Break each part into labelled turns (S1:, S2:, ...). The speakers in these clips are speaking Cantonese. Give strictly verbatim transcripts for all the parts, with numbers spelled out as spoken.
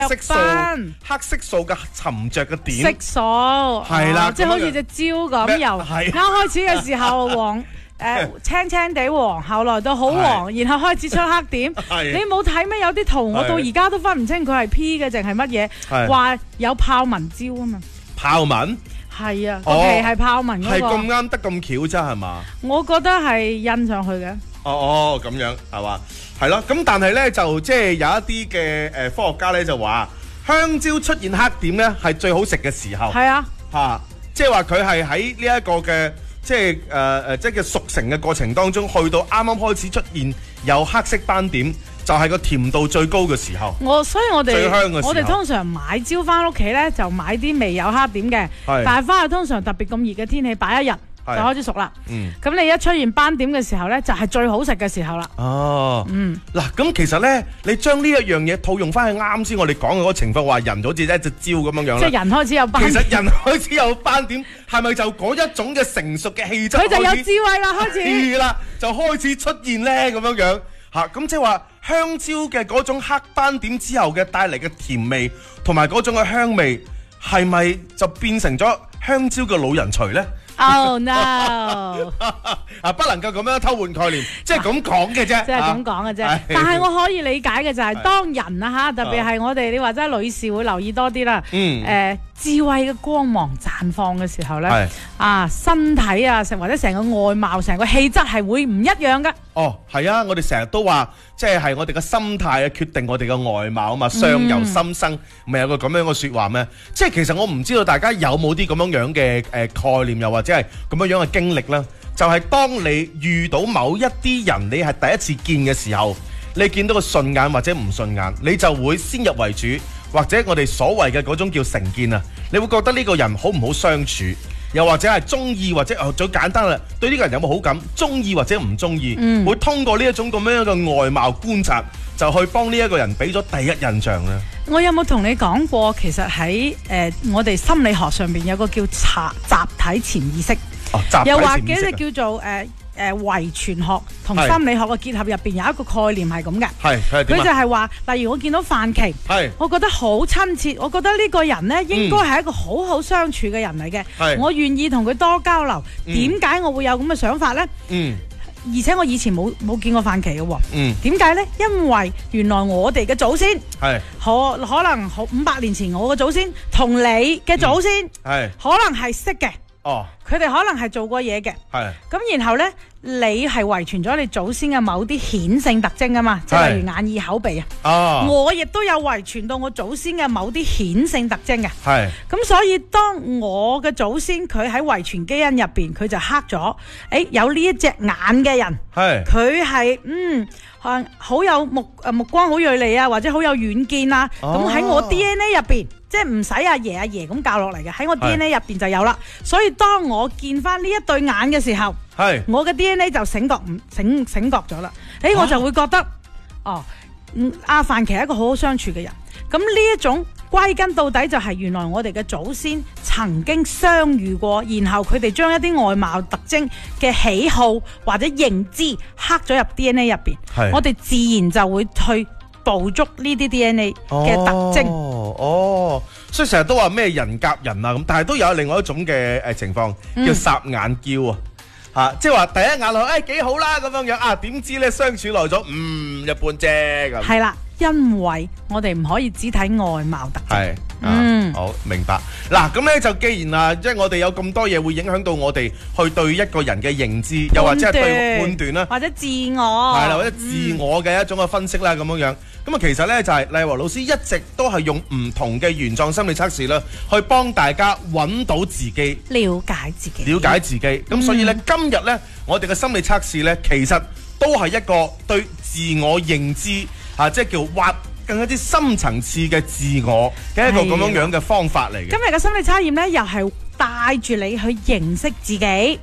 S1: 色素、黑色素嘅沉着嘅點。
S2: 色素係
S1: 啦，
S2: 即係好似隻蕉咁，由啱開始嘅時候黃。誒青青地黃，後來到好黃，然後開始出黑點。你冇睇咩？有啲圖我到而家都分唔清佢係 P 嘅定係乜嘢？話有豹紋蕉啊嘛。
S1: 豹紋
S2: 係啊，個皮係豹紋嗰個。
S1: 係咁啱得咁巧啫，係嘛？
S2: 我覺得係印上去嘅。
S1: 哦哦，咁樣係嘛？係咯。咁但係咧就即係有一啲嘅誒科學家咧就話香蕉出現黑點咧係最好食嘅時候。
S2: 係啊，
S1: 嚇，即係話佢係喺呢一個嘅。即係誒誒，即係嘅熟成嘅過程當中，去到啱啱開始出現有黑色斑點，就係個甜度最高嘅時候。
S2: 我所以我哋
S1: 最香嘅時候
S2: 我哋通常買蕉翻屋企咧，就買啲未有黑點嘅，但係翻去通常特別咁熱嘅天氣擺一日就開始熟啦。嗯，咁你一出現斑點嘅時候咧，就係最好食嘅時候啦。
S1: 哦，嗯，嗱，咁其實咧，你將呢一樣嘢套用翻去啱先我哋講嘅嗰個情況，話人好似一隻蕉咁樣樣
S2: 即係人開始有斑點。
S1: 其實人開始有斑點，係咪就嗰一種嘅成熟嘅氣質？
S2: 佢就有智慧啦，開始。
S1: 係啦，就開始出現咧咁樣樣嚇，咁即係話香蕉嘅嗰種黑斑點之後嘅帶嚟嘅甜味，同埋嗰種嘅香味，係咪就變成咗香蕉嘅老人錘咧
S2: ？Oh no！
S1: 啊，不能夠咁樣偷換概念，即係咁講嘅啫，
S2: 即係咁講嘅啫。但係我可以理解嘅就係，當人啊嚇，特別係我哋你話齋女士會留意多啲啦。嗯。誒，智慧嘅光芒綻放嘅時候咧，啊，身體啊，成或者成個外貌、成個氣質係會唔一樣噶。
S1: 哦，係啊，我哋成日都話，即係係我哋嘅心態啊，決定我哋嘅外貌啊嘛。相由心生，咪有個咁樣嘅説話咩？即係其實我唔知道大家有冇啲咁樣樣嘅誒概念，又或者係咁樣樣嘅經歷啦。就係當你遇到某一啲人，你係第一次見嘅時候，你見到個順眼或者唔順眼，你就會先入為主，或者我哋所謂嘅嗰種叫成見啊。你會覺得呢個人好唔好相處，又或者係中意或者哦，最簡單啦，對呢個人有冇好感，中意或者唔中意，嗯、會通過呢一種咁樣嘅外貌觀察，就去幫呢一個人俾咗第一印象咧。
S2: 我有冇同你講過？其實喺誒、呃、我哋心理學上邊有個叫集集體潛意識。
S1: 哦、又或者
S2: 就叫做誒誒遺傳學同心理學嘅結合入邊有一個概念係咁嘅，佢就係話，例如我見到范琪，我覺得好親切，我覺得呢個人呢應該係一個好好相處嘅人嚟嘅，嗯、我願意同佢多交流。點解、嗯、我會有咁嘅想法呢？嗯、而且我以前冇冇見過范琪嘅喎，點解、嗯、呢？因為原來我哋嘅祖先係可可能好五百年前我嘅祖先同你嘅祖先係、嗯、可能係識嘅。哦，佢哋可能係做過嘢嘅，係咁然後咧，你係遺傳咗你祖先嘅某啲顯性特徵啊嘛，即係例如眼耳口鼻啊。哦，我亦都有遺傳到我祖先嘅某啲顯性特徵嘅，係咁所以當我嘅祖先佢喺遺傳基因入邊，佢就黑咗，誒有呢一隻眼嘅人，係佢係嗯好有目誒目光好銳利啊，或者好有遠見啊，咁喺我 D N A 入邊。即係唔使阿爺阿爺咁教落嚟嘅，喺我 D N A 入邊就有啦。所以當我見翻呢一對眼嘅時候，係我嘅 D N A 就醒覺唔醒醒覺咗啦。誒，我就會覺得，哦，阿范琪係一個好好相處嘅人。咁呢一種歸根到底就係原來我哋嘅祖先曾經相遇過，然後佢哋將一啲外貌特徵嘅喜好或者認知刻咗入 D N A 入邊，我哋自然就會去捕捉呢啲 D N A 嘅特徵。
S1: 哦，哦，所以成日都話咩人夾人啊咁，但係都有另外一種嘅誒情況，叫霎眼嬌啊，吓，即係話第一眼落誒幾好啦咁樣樣啊，點知咧相處耐咗，嗯，一般啫咁。
S2: 係啦，因為我哋唔可以只睇外貌特徵。係，嗯，
S1: 好明白。嗱，咁咧就既然啊，即係我哋有咁多嘢會影響到我哋去對一個人嘅認知，又或者係對判斷啦，
S2: 或者自我，
S1: 係啦，或者自我嘅一種嘅分析啦，咁樣樣。咁啊，其實咧就係麗華老師一直都係用唔同嘅原狀心理測試啦，去幫大家揾到自己，
S2: 了解自己，
S1: 了解自己。咁、嗯、所以咧，今日咧，我哋嘅心理測試咧，其實都係一個對自我認知啊，即係叫挖更加之深層次嘅自我嘅一個咁樣樣嘅方法嚟嘅。
S2: 今日嘅心理測驗咧，又係帶住你去認識自己，係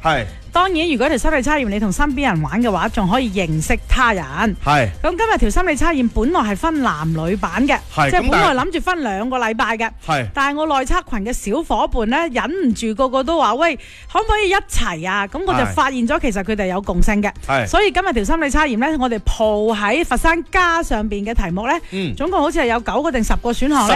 S2: 當然，如果條心理測驗你同身邊人玩嘅話，仲可以認識他人。係。咁今日條心理測驗本來係分男女版嘅，即係本來諗住分兩個禮拜嘅。係。但係我內測群嘅小伙伴咧，忍唔住個個都話：喂，可唔可以一齊啊？咁我就發現咗其實佢哋有共性嘅。係。所以今日條心理測驗咧，我哋鋪喺佛山家上邊嘅題目咧，嗯，總共好似係有九個定十個選項咧。